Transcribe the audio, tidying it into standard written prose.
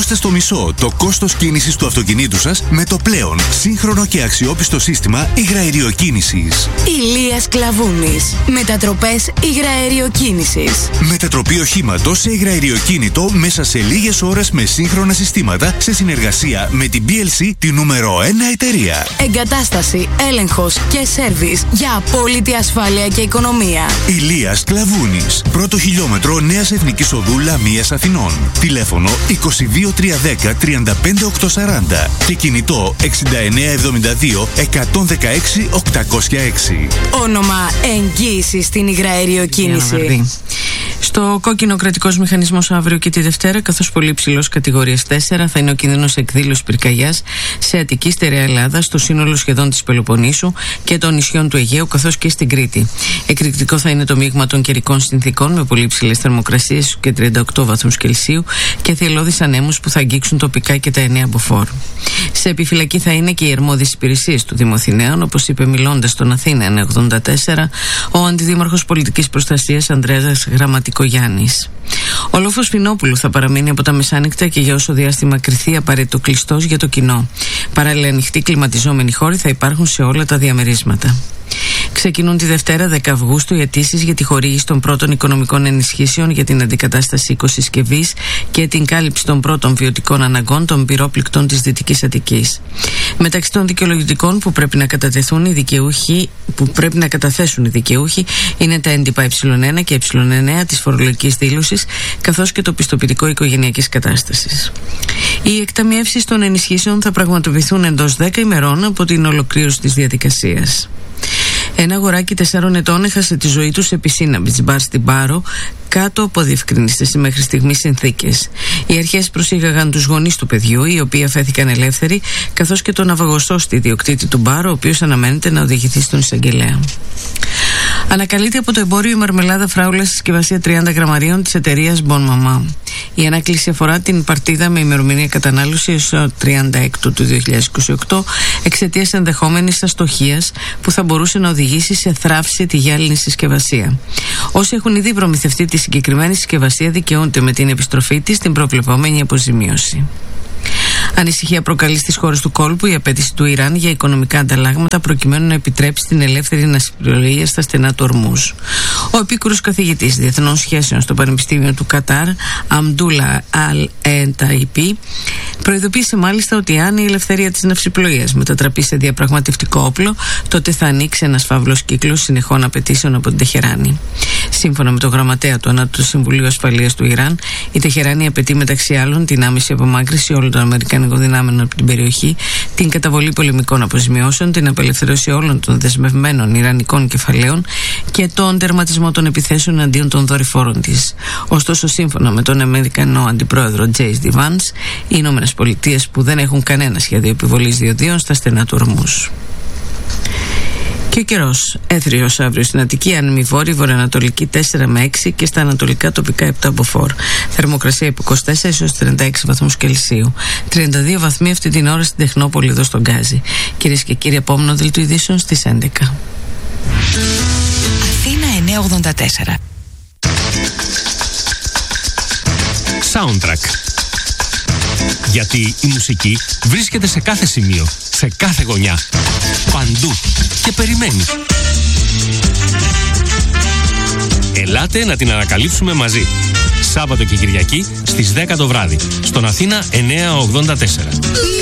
Μειώστε στο μισό το κόστος κίνησης του αυτοκινήτου σας με το πλέον σύγχρονο και αξιόπιστο σύστημα υγραεριοκίνησης. Ηλίας Κλαβούνης. Μετατροπές υγραεριοκίνησης. Μετατροπή οχήματος σε υγραεριοκίνητο μέσα σε λίγες ώρες με σύγχρονα συστήματα σε συνεργασία με την BLC, τη νούμερο 1 εταιρεία. Εγκατάσταση, έλεγχος και σέρβις για απόλυτη ασφάλεια και οικονομία. Ηλίας Κλαβούνης. Πρώτο χιλιόμετρο Νέας Εθνικής Οδού Λαμίας Αθηνών. Τηλέφωνο 22310 35840 και κινητό 6972 116 806. Όνομα εγγύηση στην υγραεριοκίνηση. Στο κόκκινο κρατικός μηχανισμός αύριο και τη Δευτέρα, καθώς πολύ υψηλός κατηγορίας 4 θα είναι ο κίνδυνος εκδήλωσης πυρκαγιάς σε Αττική, Στερεά Ελλάδα, στο σύνολο σχεδόν της Πελοποννήσου και των νησιών του Αιγαίου, καθώς και στην Κρήτη. Εκρηκτικό θα είναι το μείγμα των καιρικών συνθήκων με πολύ υψηλές θερμοκρασίες και 38 βαθμούς Κελσίου και θυελλώδεις ανέμους που θα αγγίξουν τοπικά και τα 9 μποφόρ. Σε επιφυλακή θα είναι και οι αρμόδιες υπηρεσίες του Δήμου Αθηναίων, όπως είπε μιλώντας στον Αθήνα 84 ο Αντιδήμαρχος Πολιτικής Προστασίας Ανδρέας Γραμματικογιάννης. Ο λόφος Φινόπουλου θα παραμείνει από τα μεσάνυχτα και για όσο διάστημα κριθεί απαραίτητο κλειστός για το κοινό. Παράλληλα, ανοιχτοί κλιματιζόμενοι χώροι θα υπάρχουν σε όλα τα διαμερίσματα. Ξεκινούν τη Δευτέρα 10 Αυγούστου οι αιτήσεις για τη χορήγηση των πρώτων οικονομικών ενισχύσεων για την αντικατάσταση οικοσυσκευής και την κάλυψη των πρώτων βιωτικών αναγκών των πυρόπληκτων της Δυτικής Αττικής. Μεταξύ των δικαιολογητικών που πρέπει να καταθέσουν οι δικαιούχοι είναι τα έντυπα Ε1 και Ε9 της φορολογικής δήλωσης, καθώς και το πιστοποιητικό οικογενειακής κατάστασης. Οι εκταμιεύσεις των ενισχύσεων θα πραγματοποιηθούν εντός 10 ημερών από την ολοκλήρωση της διαδικασίας. Ένα αγοράκι 4 ετών έχασε τη ζωή του σε πισίνα beach bar στην Πάρο, κάτω από διευκρινιστές μέχρι στιγμής συνθήκες. Οι αρχές προσήγαγαν τους γονείς του παιδιού, οι οποίοι αφέθηκαν ελεύθεροι, καθώς και τον ναυαγοσώστη ιδιοκτήτη του μπαρ, ο οποίος αναμένεται να οδηγηθεί στον εισαγγελέα. Ανακαλείται από το εμπόριο η μαρμελάδα φράουλα συσκευασία 30 γραμμαρίων της εταιρείας Bon Mama. Η ανάκληση αφορά την παρτίδα με ημερομηνία κατανάλωση έως 36 του 2028 εξαιτίας ενδεχόμενης αστοχίας που θα μπορούσε να οδηγήσει σε θράψη τη γυάλινη συσκευασία. Όσοι έχουν ήδη προμηθευτεί τη συγκεκριμένη συσκευασία δικαιούνται με την επιστροφή της στην προβλεπόμενη αποζημίωση. Ανησυχία προκαλεί στις χώρες του κόλπου η απέτηση του Ιράν για οικονομικά ανταλλάγματα προκειμένου να επιτρέψει την ελεύθερη ναυσιπλοεία στα στενά του Ορμούζ. Ο επίκουρος καθηγητής διεθνών σχέσεων στο Πανεπιστήμιο του Κατάρ, Αμντούλα Αλ-Ενταϊπί, προειδοποίησε μάλιστα ότι αν η ελευθερία της ναυσιπλοείας μετατραπεί σε διαπραγματευτικό όπλο, τότε θα ανοίξει ένας φαύλος κύκλος συνεχών απαιτήσεων από την Τεχεράνη. Σύμφωνα με τον γραμματέα του Ανώτατου Συμβουλίου Ασφαλείας του Ιράν, η Τεχεράνη απαιτεί μεταξύ άλλων την άμεση απομάκρυνση όλων των Αμερικανικών δυνάμεων από την περιοχή, την καταβολή πολεμικών αποζημιώσεων, την απελευθέρωση όλων των δεσμευμένων Ιρανικών κεφαλαίων και τον τερματισμό των επιθέσεων αντίον των δορυφόρων της. Ωστόσο, σύμφωνα με τον Αμερικανό Αντιπρόεδρο J.D. Vance, οι Ηνωμένες Πολιτείες που δεν έχουν κανένα σχέδιο επιβολής διοδίων στα στενά του Ορμούζ. Και ο καιρός έθριος αύριο στην Αττική, άνεμη βόρεια, βορειοανατολική 4 με 6 και στα ανατολικά τοπικά 7 μποφόρ. Θερμοκρασία από 24 έως 36 βαθμούς Κελσίου. 32 βαθμοί αυτή την ώρα στην Τεχνόπολη εδώ στον Γκάζι. Κυρίες και κύριοι, επόμενο δελτίο ειδήσεων στις 11. Αθήνα 984. Soundtrack. Γιατί η μουσική βρίσκεται σε κάθε σημείο, σε κάθε γωνιά, παντού και περιμένει. Ελάτε να την ανακαλύψουμε μαζί. Σάββατο και Κυριακή στις 10 το βράδυ, στον Αθήνα 984.